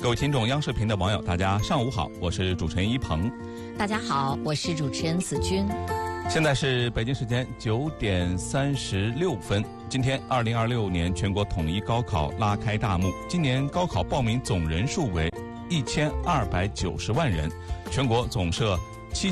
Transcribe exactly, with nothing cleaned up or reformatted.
各位听众，央视频的网友，大家上午好，我是主持人一鹏。 大家好，我是主持人子君。 现在是北京时间九点三十六分。今天二零二六年全国统一高考拉开大幕，今年高考报名总人数为一千二百九十万人，全国总设